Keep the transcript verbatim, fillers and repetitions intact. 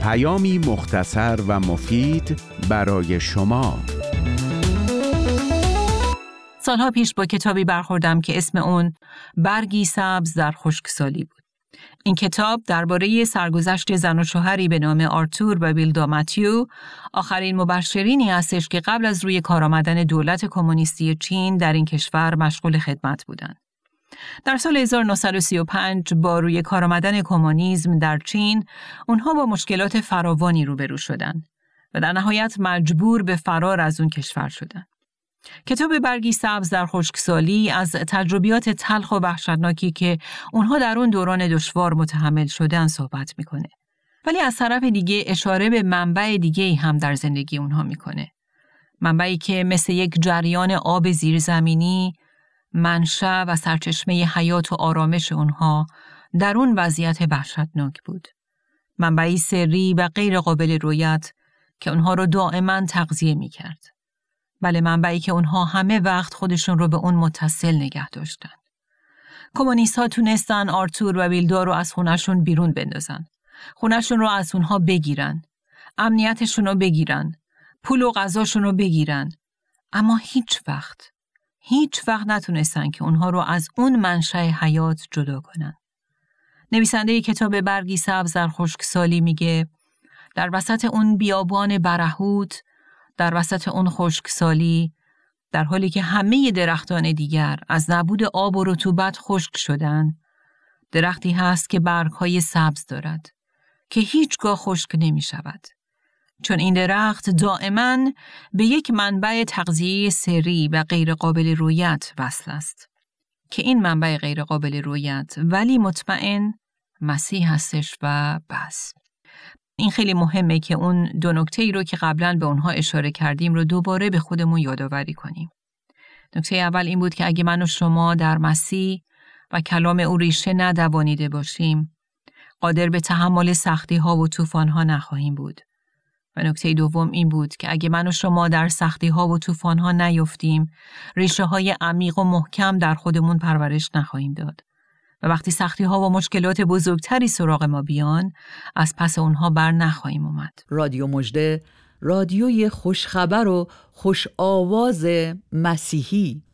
پیامی مختصر و مفید برای شما. سالها پیش با کتابی برخوردم که اسم اون برگی سبز در خشکسالی بود. این کتاب درباره سرگذشت زن و شوهری به نام آرتور و ویلدا متیو، آخرین مبشرینی هستش که قبل از روی کار آمدن دولت کمونیستی چین در این کشور مشغول خدمت بودند. در سال هزار و نهصد و سی و پنج با روی کار آمدن کمونیسم در چین، اونها با مشکلات فراوانی روبرو شدند و در نهایت مجبور به فرار از اون کشور شدند. کتاب برگی سبز در خشکسالی از تجربیات تلخ و وحشتناکی که اونها در اون دوران دشوار متحمل شدن صحبت میکنه. ولی از طرف دیگه اشاره به منبع دیگه‌ای هم در زندگی اونها میکنه. منبعی که مثل یک جریان آب زیرزمینی، منشأ و سرچشمه حیات و آرامش اونها در اون وضعیت وحشتناک بود. منبعی سری و غیر قابل رؤیت که اونها رو دائما تغذیه میکرد. بله، منبعی که اونها همه وقت خودشون رو به اون متصل نگه داشتن. کمونیست ها تونستن آرتور و ویلدا رو از خونشون بیرون بندازن. خونشون رو از اونها بگیرن. امنیتشون رو بگیرن. پول و غذاشون رو بگیرن. اما هیچ وقت، هیچ وقت نتونستن که اونها رو از اون منشأ حیات جدا کنن. نویسنده کتاب برگی سبز در خشکسالی میگه در وسط اون بیابان برهوت، در وسط اون خشکسالی، در حالی که همه درختان دیگر از نبود آب و رطوبت خشک شدن، درختی هست که برگ‌های سبز دارد که هیچگاه خشک نمی شود. چون این درخت دائما به یک منبع تغذیه سری و غیر قابل رؤیت وصل است که این منبع غیر قابل رؤیت ولی مطمئن مسیح هستش و بس. این خیلی مهمه که اون دو نکته‌ای رو که قبلا به اونها اشاره کردیم رو دوباره به خودمون یادآوری کنیم. نکته اول این بود که اگه من و شما در مسیح و کلام او ریشه ندوانیده باشیم، قادر به تحمل سختی‌ها و طوفان‌ها نخواهیم بود. و نکته دوم این بود که اگه من و شما در سختی‌ها و طوفان‌ها نیفتیم، ریشه‌های عمیق و محکم در خودمون پرورش نخواهیم داد. و وقتی سختی‌ها و مشکلات بزرگتری سراغ ما بیان، از پس اونها بر نخواهیم اومد. رادیو مژده، رادیوی خوشخبر و خوش آواز مسیحی.